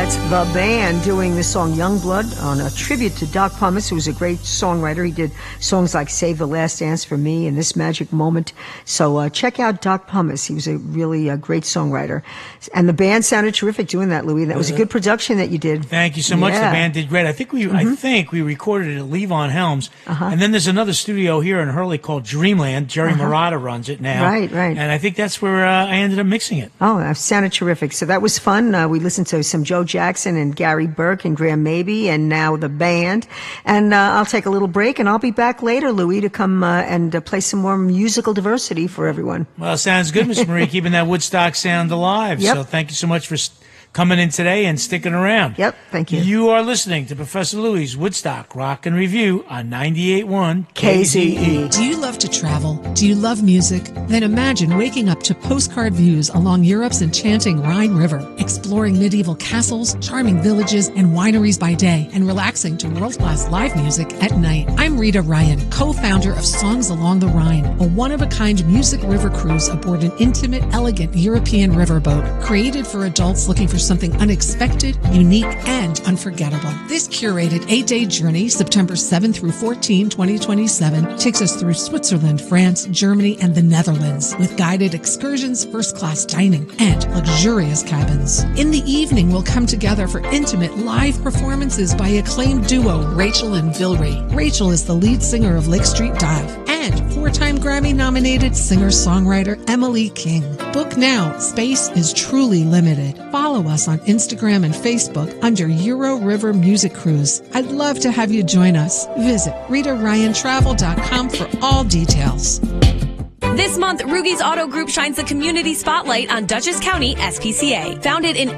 That's the band doing the song Youngblood on a tribute to Doc Pumice, who was a great songwriter. He did songs like Save the Last Dance for Me and This Magic Moment. So check out Doc Pumice. He was a really great songwriter. And the band sounded terrific doing that, Louis. That was a good production that you did. Thank you so much. The band did great. I think we recorded it at Levon Helms. And then there's another studio here in Hurley called Dreamland. Jerry Murata runs it now. Right. And I think that's where I ended up mixing it. Oh, that sounded terrific. So that was fun. We listened to some Joe Jackson and Gary Burke and Graham Mabey and now the band. And I'll take a little break and I'll be back later, Louis, to come and play some more musical diversity for everyone. Well, sounds good, Miss Marie, keeping that Woodstock sound alive. Yep. So thank you so much for coming in today and sticking around. Yep, thank you. You are listening to Professor Louis' Woodstock Rock and Review on 98.1 KZE. Do you love to travel? Do you love music? Then imagine waking up to postcard views along Europe's enchanting Rhine River, exploring medieval castles, charming villages, and wineries by day, and relaxing to world-class live music at night. I'm Rita Ryan, co-founder of Songs Along the Rhine, a one-of-a-kind music river cruise aboard an intimate, elegant European riverboat created for adults looking for something unexpected, unique, and unforgettable. This curated 8-day journey, September 7 through 14, 2027, takes us through Switzerland, France, Germany, and the Netherlands, with guided excursions, first-class dining, and luxurious cabins. In the evening, we'll come together for intimate live performances by acclaimed duo Rachel and Vilry. Rachel is the lead singer of Lake Street Dive, and 4-time Grammy-nominated singer-songwriter Emily King. Book now. Space is truly limited. Follow us on Instagram and Facebook under Euro River Music Cruise. I'd love to have you join us. Visit RitaRyanTravel.com for all details. This month, Rugi's Auto Group shines the community spotlight on Dutchess County SPCA. Founded in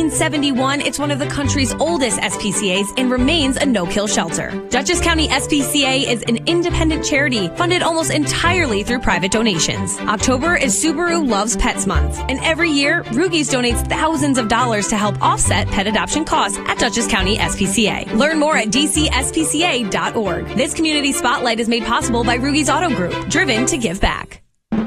1871, it's one of the country's oldest SPCAs and remains a no-kill shelter. Dutchess County SPCA is an independent charity funded almost entirely through private donations. October is Subaru Loves Pets Month, and every year, Rugi's donates thousands of dollars to help offset pet adoption costs at Dutchess County SPCA. Learn more at dcspca.org. This community spotlight is made possible by Rugi's Auto Group, driven to give back.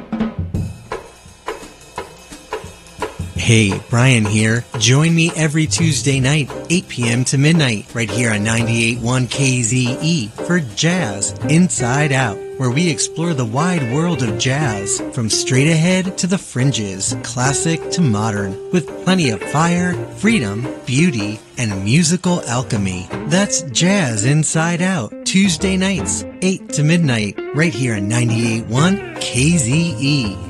Hey, Brian here. Join me every Tuesday night, 8 p.m. to midnight, right here on 98.1 KZE for Jazz Inside Out, where we explore the wide world of jazz, from straight ahead to the fringes, classic to modern, with plenty of fire, freedom, beauty, and musical alchemy. That's Jazz Inside Out, Tuesday nights, 8 to midnight, right here on 98.1 KZE.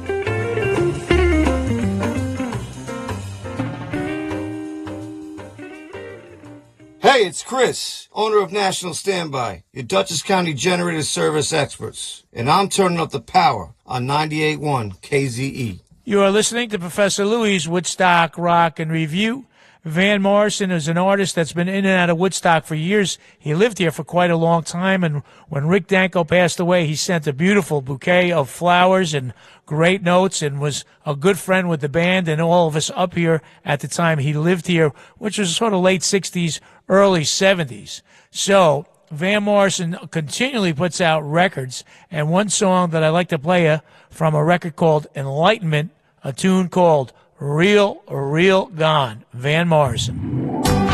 Hey, it's Chris, owner of National Standby, your Dutchess County generator service experts, and I'm turning up the power on 98.1 KZE. You are listening to Professor Louis' Woodstock Rock and Review. Van Morrison is an artist that's been in and out of Woodstock for years. He lived here for quite a long time, and when Rick Danko passed away, he sent a beautiful bouquet of flowers and great notes and was a good friend with the band and all of us up here at the time he lived here, which was sort of late 60s, early 70s. So Van Morrison continually puts out records, and one song that I like to play you from a record called Enlightenment, a tune called Real Gone, Van Morrison.